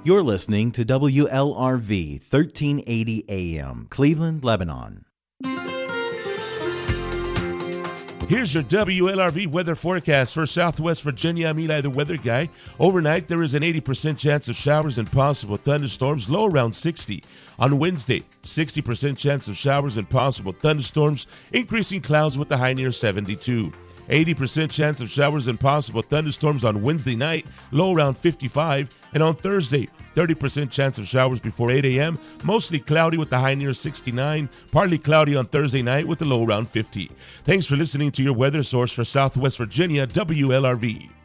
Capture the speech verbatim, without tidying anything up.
You're listening to W L R V thirteen eighty A M, Cleveland, Lebanon. Here's your W L R V weather forecast for Southwest Virginia. I'm Eli, the weather guy. Overnight, there is an eighty percent chance of showers and possible thunderstorms, low around sixty. On Wednesday, sixty percent chance of showers and possible thunderstorms, increasing clouds with a high near seventy-two. eighty percent chance of showers and possible thunderstorms on Wednesday night, low around fifty-five. And on Thursday, thirty percent chance of showers before eight a.m., mostly cloudy with the high near sixty-nine, partly cloudy on Thursday night with the low around fifty. Thanks for listening to your weather source for Southwest Virginia, W L R V.